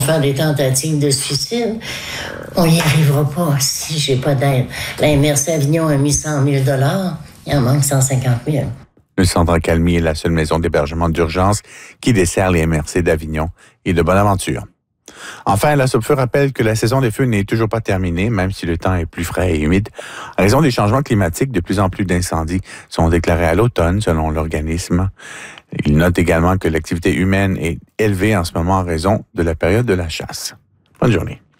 faire des tentatives de suicide. On n'y arrivera pas si j'ai pas d'aide. La MRC Avignon a mis 100 000 $. Il en manque 150 000. Le centre Accalmie est la seule maison d'hébergement d'urgence qui dessert les MRC d'Avignon et de Bonaventure. Enfin, la SOPFEUR rappelle que la saison des feux n'est toujours pas terminée, même si le temps est plus frais et humide. En raison des changements climatiques, de plus en plus d'incendies sont déclarés à l'automne, selon l'organisme. Il note également que l'activité humaine est élevée en ce moment en raison de la période de la chasse. Bonne journée.